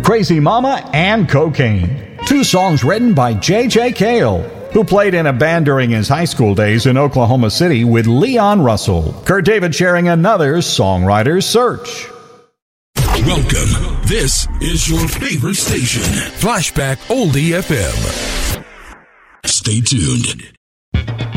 Crazy Mama and Cocaine. Two songs written by J.J. Cale, who played in a band during his high school days in Oklahoma City with Leon Russell. Kurt David sharing another songwriter's search. Welcome. This is your favorite station, Flashback Oldie FM. Stay tuned.